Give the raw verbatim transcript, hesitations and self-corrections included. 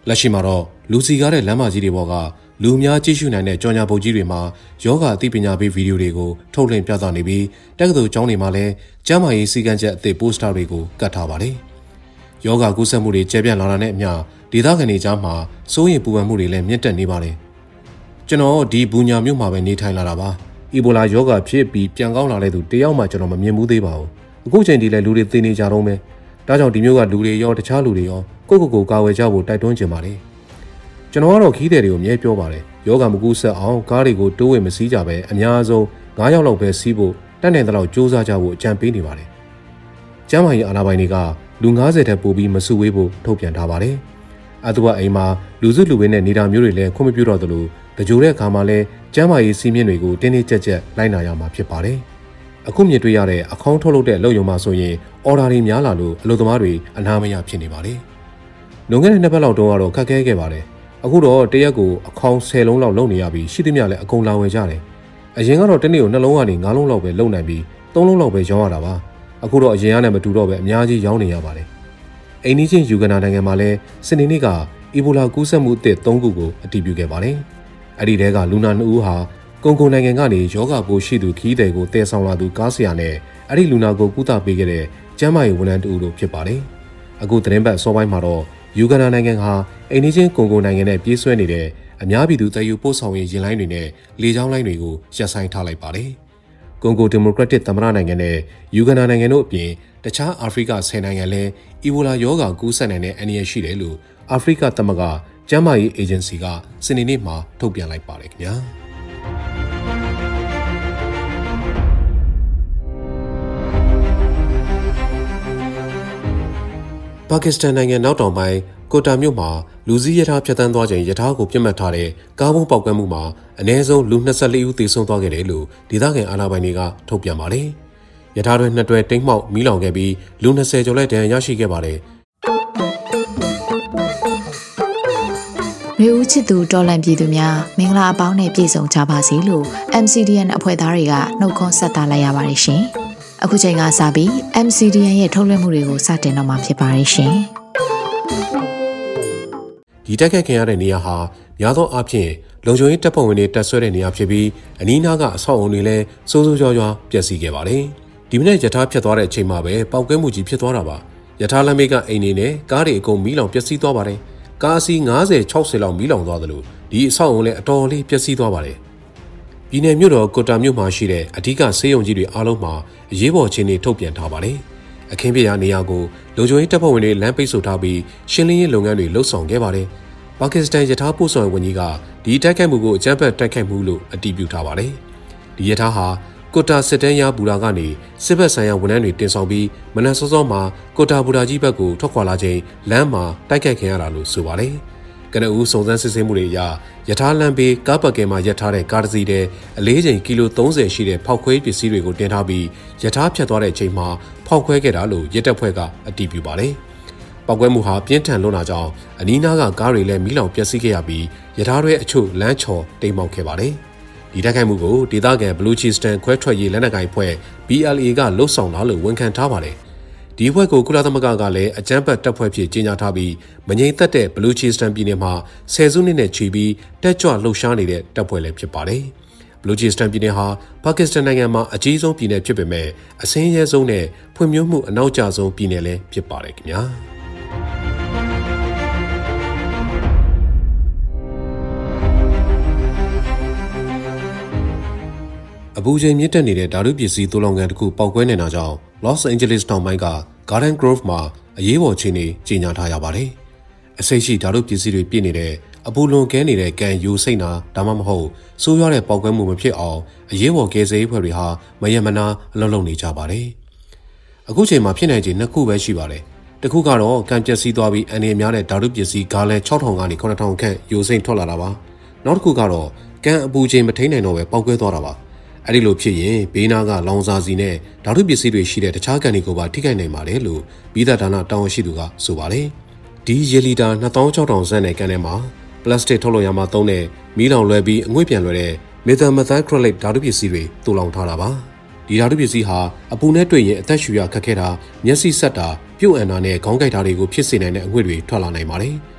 လက်ရှိမှာတော့လူစီကားတဲ့လမ်းမကြီးတွေပေါ်ကလူအများကြည့်ရှုနိုင်တဲ့ကြော်ညာပုတ်ကြီးတွေမှာယောဂအသိပညာပေးဗီဒီယိုတွေကိုထုတ်လွှင့်ပြသနေပြီးတက္ကသိုလ်ကျောင်းတွေမှာလည်းကျန်းမာရေးစည်းကမ်းချက်အသစ်ပိုစတာတွေကိုကတ်ထားပါတယ်။ယောဂကူးစက်မှုတွေကျယ်ပြန့်လာတာနဲ့အမျှဒေသခံတွေကြားမှာစိုးရိမ်ပူပန်မှုတွေလည်းမြင့်တက်နေပါတယ်။ကျွန်တော်ဒီဘူညာမြို့မှာပဲနေထိုင်လာတာပါ။အီဘိုလာယောဂဖြစ်ပြီးပြန်ကောင်းလာတဲ့သူတယောက်မှကျွန်တော်မမြင်ဘူးသေးပါဘူး။အခုချိန်ဒီလည်းလူတွေသိနေကြတော့မယ်။ဒါကြောင့်ဒီမျိုးကလူတွေရောတခြားလူတွေရောကိုယ့်ကိုယ်ကိုကာဝယ်ကြဖို့တိုက်တွန်းချင်ပါတယ်။ကျွန်တော်ကတော့ခီးတဲ့တွေကိုအမြဲပြောပါတယ်။ယောဂမကူးဆက်အောင်ကားတွေကိုတိုးဝှေ့မစည်းကြပဲအများဆုံးငါးယောက်လောက်ပဲစီးဖို့တတ်နိုင်တဲ့လောက်စူးစမ်းကြဖို့အကြံပေးနေပါတယ်။ကျန်းမာရေးအာဏာပိုင်တွေကလူ၅၀ထက်ပိုပြီးမစုဝေးဖို့ထုတ်ပြန်ထားပါတယ်။အတူအိမ်မှာလူစုလူဝေးနဲ့နေတာမျိုးတွေလည်းခွင့်မပြုတော့သလိုတကြိုတဲ့အခါမှာလည်းကျန်းမာရေးစည်းမျဉ်းတွေကိုတင်းတင်းကြပ်ကြပ်လိုက်နာရမှာဖြစ်ပါတယ်။အခုမြင်တွေ့ရတဲ့အခေါင်းထုတ်လုပ်တဲ့လုပ်ရုံမှာဆိုရင်အော်ဒါတွေများလာလို့အလုပ်သမားတွေအနာမရဖြစ်နေပါတယ်။လွန်ခဲ့တဲ့နှစ်ပတ်လောက်တုန်းကတော့ခက်ခဲခဲ့ပါတယ်။အခုတော့တရက်ကိုအခေါင်းဆယ်လုံးလောက်လုပ်နေရပြီးရှိသမျှလည်းအကုန်လာဝယ်ကြတယ်။အရင်ကတော့တနေ့ကိုနှလုံးကနေငါးလုံးလောက်ပဲလုပ်နိုင်ပြီးသုံးလုံးလောက်ပဲရောင်းရတာပါ။အခုတော့အရင်ကနဲ့မတူတော့ပဲအများကြီးရောင်းနေရပါတယ်။အိန္ဒိချင်းယူဂန်နာနိုင်ငံမှာလည်းစနေနေ့ကအီဘိုလာကူးစက်မှုအသစ်၃ခုကိုအတည်ပြုခဲ့ပါတယ်။အဲ့ဒီတဲကလူနာနှစ်ဦးဟာကွန်ဂိုနိုင်ငံကနေယောဂပိုးရှိသူခီးသည်ကိုတည်ဆောင်လာသူကားဆရာနဲ့အဲ့ဒီလူနာကိုကုသပေးခဲ့တဲ့ကျန်းမာရေးဝန်ထမ်းတူတို့ဖြစ်ပါတယ်။အခုသတင်းပတ်စောပိုင်းမှာတော့ယူဂန်နာနိုင်ငံဟာအိန္ဒိချင်းကွန်ဂိုနိုင်ငံနဲ့ပြေးဆွဲနေတဲ့အများပြည်သူတည်ယူပို့ဆောင်ရေးယာဉ်လိုင်းတွေနဲ့လေကြောင်းလိုင်းတွေကိုရပ်ဆိုင်းထားလိုက်ပါတယ်။ကွန်ဂိုဒီမိုကရက်တစ်သမ္မတနိုင်ငံနဲ့ယူဂန်နာနိုင်ငံတို့အပြင်တခြားအာဖရိကဆယ်နိုင်ငံလည်းအီဘိုလာရောဂါကူးစက်နိုင်တဲ့အန္တရာယ်ရှိတယ်လို့အာဖရိကသမဂ္ဂကျန်းမာရေးအေဂျင်စီကစနေနေ့မှာထုတ်ပြန်လိုက်ပါတယ်ခင်ဗျာ။ပါကစ္စတန်နိုင်ငံနောက်တောင်ပိုင်းကိုတာမြို့မှာလူစည်းရထားဖြတ်တန်းသွားချိန်ရထားကိုပြစ်မှတ်ထားတဲ့ကားဘုံပေါက်ကွဲမှုမှာအနည်းဆုံးလူ၂၄ဦးသေဆုံးသွားခဲ့တယ်လို့ဒေသခံအာဏာပိုင်တွေကထုတ်ပြန်ပါတယ်။ရထားတွဲနှစ်တွဲတိမ်းမှောက်မီးလောင်ခဲ့ပြီးလူ၂၀ကျော်လည်းဒဏ်ရာရရှိခဲ့ပါတယ်။မျိုးဦးချစ်သူတော်လန်ပြည်သူများမင်္ဂလာအပေါင်းနဲ့ပြည့်စုံကြပါစေလို့ M C D N အဖွဲ့သားတွေကနှုတ်ခွန်းဆက်သလိုက်ရပါတယ်ရှင်။အခုချိန်ကစပြီး M C D N ရဲ့ထုတ်လွှင့်မှုတွေကိုစတင်တော့မှာဖြစ်ပါတယ်ရှင်။ဒီတက်ခတ်ခင်ရတဲ့နေရာဟာများသောအားဖြင့်လုံခြုံရေးတပ်ဖွဲ့ဝင်တွေတပ်ဆွဲတဲ့နေရာဖြစ်ပြီးအနီးနားကအဆောက်အုံတွေလည်းစိုးစိုးရွားရွားပျက်စီးခဲ့ပါတယ်။ဒီမနေ့ရထားဖြတ်သွားတဲ့အချိန်မှာပဲပေါက်ကွဲမှုကြီးဖြစ်သွားတာပါ။ရထားလမ်းမေးကအိမ်နေနဲ့ကားတွေအကုန်မီးလောင်ပျက်စီးသွားပါတယ်။ကားအစီး၅၀ ၆၀လောက်မီးလောင်သွားသလိုဒီအဆောက်အုံလည်းအတော်လေးပျက်စီးသွားပါတယ်။ပြည်နယ်မြို့တော်ကိုတာမြို့မှာရှိတဲ့အဓိကဆေးရုံကြီးတွေအားလုံးမှာအရေးပေါ်အခြေအနေထုတ်ပြန်ထားပါတယ်။အခင်းဖြစ်ရာနေရာကိုလုံခြုံရေးတပ်ဖွဲ့ဝင်တွေလမ်းပိတ်ဆို့ထားပြီးရှင်းလင်းရေးလုပ်ငန်းတွေလှုပ်ဆောင်ခဲ့ပါတယ်။ပါကစ္စတန်ရထားပို့ဆောင်ရေးဝန်ကြီးကဒီတိုက်ခိုက်မှုကိုအကြမ်းဖက်တိုက်ခိုက်မှုလို့အတည်ပြုထားပါတယ်။ဒီရထားဟာကိုတာစစ်တမ်းရဘူရာကနေစစ်ဘက်ဆိုင်ရာဝန်ထမ်းတွေတင်ဆောင်ပြီးမနက်စောစောမှာကိုတာဘူရာကြီးဘက်ကိုထွက်ခွာလာချိန်လမ်းမှာတိုက်ခိုက်ခံရတာလို့ဆိုပါတယ်။ကနဦးစုံစမ်းစစ်ဆေးမှုတွေအရရထားလမ်းဘေးကားပတ်ကဲမှာရပ်ထားတဲ့ကားတစ်စီးတဲ့အလေးချိန်ကီလိုသုံးဆယ်ရှိတဲ့ဖောက်ခွဲပစ္စည်းတွေကိုတင်ထားပြီးရထားဖြတ်သွားတဲ့အချိန်မှာဖောက်ခွဲခဲ့တာလို့ရဲတပ်ဖွဲ့ကအတည်ပြုပါတယ်။ပောက်ကွဲမှုဟာပြင်းထန်လွန်းတာကြောင့်အနီးနားကကားတွေလည်းမီးလောင်ပျက်စီးခဲ့ရပြီးရထားတွေအချို့လမ်းချော်တိမ်မောက်ခဲ့ပါတယ်။ဒီတိုက်ခိုက်မှုကိုဒေသခံဘလူချီစတန်ခွဲထွက်ရေးလက်နက်ကိုင်ဖွဲ့ B L A ကလှုပ်ဆောင်တာလို့ဝန်ခံထားပါတယ်။ဒီအဖွဲ့ကိုကုလသမဂ္ဂကလည်းအကြမ်းဖက်တပ်ဖွဲ့ဖြစ်ကြေညာထားပြီးမငြိမ်သက်တဲ့ဘလူချီစတန်ပြည်နယ်မှာဆယ်စုနှစ်နဲ့ချီပြီးတက်ကြွလှုပ်ရှားနေတဲ့တပ်ဖွဲ့လည်းဖြစ်ပါတယ်။ဘလူချီစတန်ပြည်နယ်ဟာပါကစ္စတန်နိုင်ငံမှာအကြီးဆုံးပြည်နယ်ဖြစ်ပေမဲ့အဆင်းရဲဆုံးနဲ့ဖွံ့ဖြိုးမှုအနောက်ကျဆုံးပြည်နယ်လည်းဖြစ်ပါတယ်ခင်ဗျာ။အပူချိန်မြင့်တက်နေတဲ့ဓာတုပစ္စည်းသိုးလောင်ကန်တစ်ခုပေါက်ကွဲနေတာကြောင့် Los Angeles တောင်ပိုင်းက Garden Grove မှာအရေးပေါ်အခြေအနေကြေညာထားရပါတယ်။အစိတ်ရှိဓာတုပစ္စည်းတွေပြည့်နေတဲ့အပူလွန်ကဲနေတဲ့ကန်ယူစိတ်နာဒါမှမဟုတ်ဆိုးရွားတဲ့ပေါက်ကွဲမှုမဖြစ်အောင်အရေးပေါ်ကယ်ဆယ်ရေးဖွဲ့တွေဟာမယမနာအလုပ်လုပ်နေကြပါတယ်။အခုချိန်မှာဖြစ်နိုင်ခြေနှစ်ခုပဲရှိပါတယ်။တစ်ခုကတော့ကန်ပျက်စီးသွားပြီးအနေများတဲ့ဓာတုပစ္စည်းဂါလန်၆ထောင်ကနေခုနှစ်ထောင်ခန့်ယူစိတ်ထွက်လာတာပါ။နောက်တစ်ခုကတော့ကန်အပူချိန်မထိန်နိုင်တော့ပဲပေါက်ကွဲသွားတာပါ။အဲ့ဒီလိုဖြစ်ရင်ဘေးနားကလောင်စာစီနဲ့ဓာတုပစ္စည်းတွေရှိတဲ့တခြားကန်တွေကိုပါထိခိုက်နိုင်ပါတယ်လို့ပြည်သူ့ဒါနတာဝန်ရှိသူကဆိုပါတယ်။ဒီရေလီတာနှစ်သောင်းခြောက်ထောင်ဆန့်တဲ့ကန်ထဲမှာပလတ်စတစ်ထုတ်လုပ်ရမှာသုံးတဲ့မီးလောင်လွယ်ပြီးအငွေ့ပြန်လွယ်တဲ့မက်သမက်သိုက်ခရိုလိတ်ဓာတုပစ္စည်းတွေတူလောင်ထားတာပါ။ဒီဓာတုပစ္စည်းဟာအပူနဲ့တွေ့ရင်အသက်ရှူရခက်ခဲတာမျက်စိဆက်တာပြုတ်အန်တာနဲ့ခေါင်းကိုက်တာတွေကိုဖြစ်စေနိုင်တဲ့အငွေ့တွေထွက်လာနိုင်ပါတယ်။